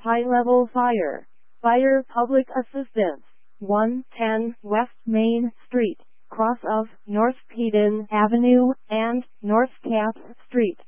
high-level fire. Fire Public Assistance. 110 West Main Street, cross of North Peden Avenue and North Cap Street.